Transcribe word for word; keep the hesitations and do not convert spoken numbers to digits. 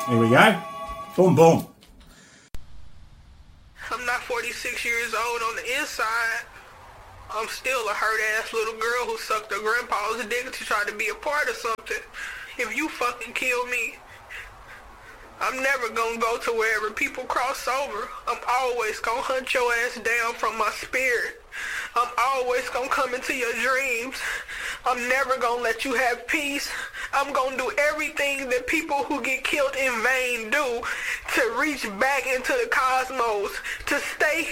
Here we go. Boom, boom. I'm not forty-six years old on the inside. I'm still a hurt-ass little girl who sucked her grandpa's dick to try to be a part of something. If you fucking kill me, I'm never gonna go to wherever people cross over. I'm always gonna hunt your ass down from my spirit. I'm always gonna come into your dreams. I'm never gonna let you have peace. I'm gonna do everything that people who get killed in vain do to reach back into the cosmos, to stay